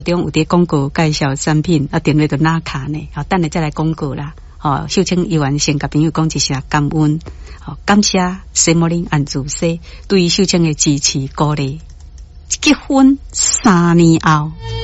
中有啲广告介绍产品，电话就拿卡呢，等下再来广告啦。秀清议员先甲朋友讲一声感恩，感谢西摩林安祖师对秀清的支持鼓励。结婚3年后。